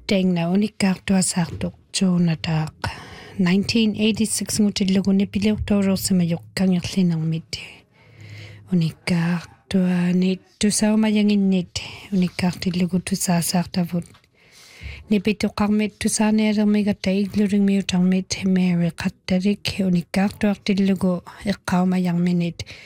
Tengna unikkaartua saartuq tuunataaq 1986 ngutillugu nipiliortoorersimajoq kangerlinermit unikkaartuanit tusaumajanginnit unikkaartillugu tusaasaartavut nipitoqarmit tusaanialermigatta igluringmiutarmit Mary qattalik unikkaartuartillugu eqqaumajarminit